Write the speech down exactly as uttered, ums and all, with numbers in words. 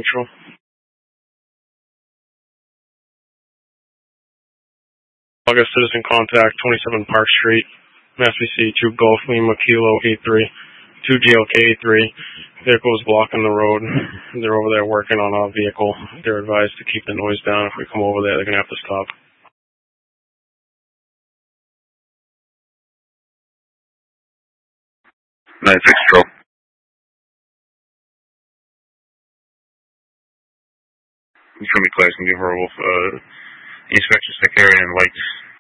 Central. August citizen contact, twenty-seven Park Street, S B C two Golf Lima Kilo eight three, two G L K eight three. Vehicle is blocking the road. They're over there working on our vehicle. They're advised to keep the noise down. If we come over there, they're going to have to stop. nine six Control. It's going to be class and give verbal. Uh, inspection secretary and lights.